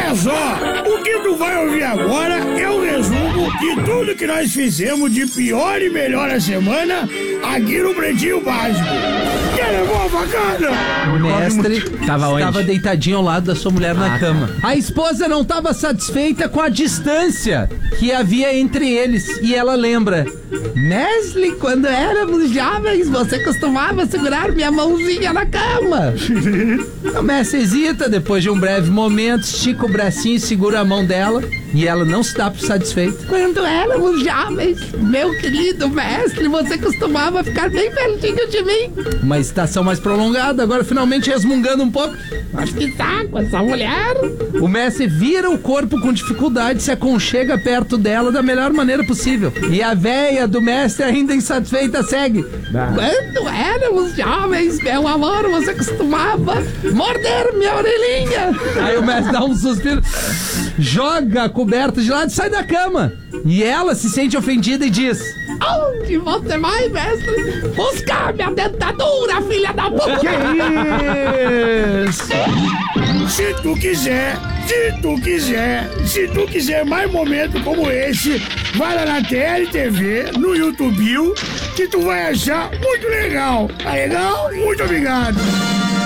Olha só, o que tu vai ouvir agora é o resumo de tudo que nós fizemos de pior e melhor a semana aqui no Pretinho Básico. Que é boa facada! O mestre estava deitadinho ao lado da sua mulher na cama. A esposa não estava satisfeita com a distância que havia entre eles e ela lembra: Mestre, quando éramos jovens, você costumava segurar minha mãozinha na cama. O mestre hesita, depois de um breve momento, estica o bracinho e segura a mão dela e ela não se dá por satisfeita. Quando éramos jovens, meu querido mestre, você costumava ficar bem pertinho de mim. Uma excitação mais prolongada, agora finalmente resmungando um pouco. Mas que saco essa mulher! O mestre vira o corpo com dificuldade, se aconchega perto dela da melhor maneira possível. E a véia do mestre, ainda insatisfeita, segue. Quando éramos jovens, meu amor, você costumava morder minha orelhinha. Aí o mestre dá um suspiro, joga a coberta de lado e sai da cama. E ela se sente ofendida e diz: onde você vai, mestre? Buscar minha dentadura, filha da puta! Que isso? Se tu quiser mais momentos como esse, vai lá na TLTV, no YouTube, que tu vai achar muito legal. Tá legal? Muito obrigado.